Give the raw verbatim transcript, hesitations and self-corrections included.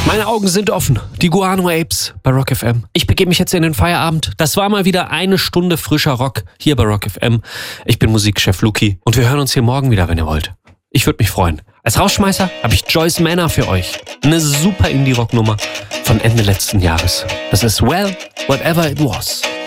Meine Augen sind offen. Die Guano Apes bei Rock F M. Ich begebe mich jetzt in den Feierabend. Das war mal wieder eine Stunde frischer Rock hier bei Rock F M. Ich bin Musikchef Luki und wir hören uns hier morgen wieder, wenn ihr wollt. Ich würde mich freuen. Als Rausschmeißer habe ich Joyce Manor für euch. Eine super Indie-Rock-Nummer von Ende letzten Jahres. Das ist Well, Whatever It Was.